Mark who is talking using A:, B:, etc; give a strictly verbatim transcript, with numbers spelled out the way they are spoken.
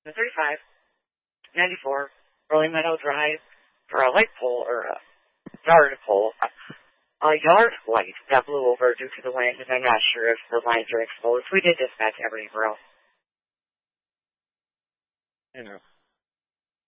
A: thirty-five, ninety-four, Rolling Meadow Drive for a light pole or a yard pole. A yard light that blew over due to the wind, and I'm not sure if the lines are exposed. We did dispatch everywhere else.
B: You know.